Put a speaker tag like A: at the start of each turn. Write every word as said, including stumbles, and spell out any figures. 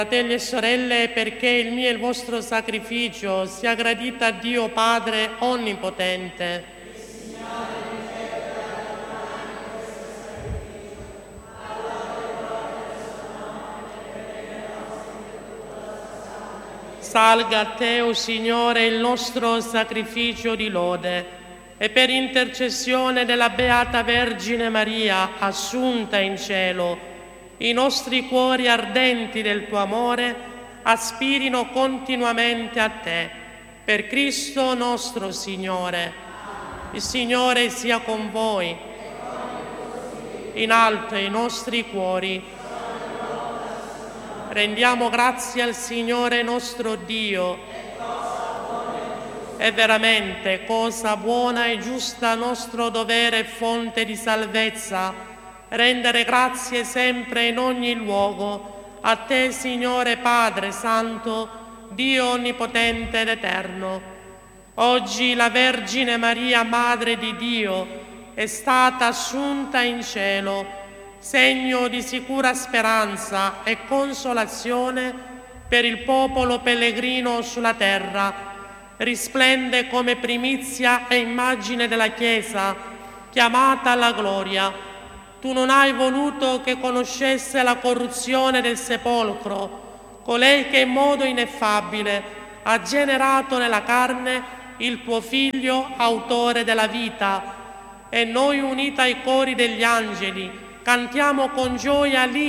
A: Fratelli e sorelle, perché il mio e il vostro sacrificio sia gradito a Dio Padre Onnipotente. Salga a te, o Signore, il nostro sacrificio di lode, e per intercessione della Beata Vergine Maria, assunta in cielo, i nostri cuori ardenti del tuo amore aspirino continuamente a te. Per Cristo nostro Signore. Il Signore sia con voi. In alto i nostri cuori. Rendiamo grazie al Signore nostro Dio. È veramente cosa buona e giusta nostro dovere e fonte di salvezza rendere grazie sempre in ogni luogo a te, Signore Padre Santo, Dio Onnipotente ed Eterno. Oggi la Vergine Maria, Madre di Dio, è stata assunta in cielo, segno di sicura speranza e consolazione per il popolo pellegrino sulla terra. Risplende come primizia e immagine della Chiesa, chiamata alla gloria. Tu non hai voluto che conoscesse la corruzione del sepolcro, colei che in modo ineffabile ha generato nella carne il tuo Figlio, autore della vita. E noi, unita ai cori degli angeli, cantiamo con gioia l'inno